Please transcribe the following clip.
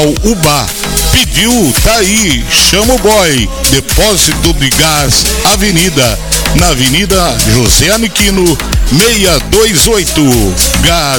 Comercial Ubá. Pediu, tá aí, chama o boy. Depósito de Gás, na Avenida José Aniquino, 628. Gás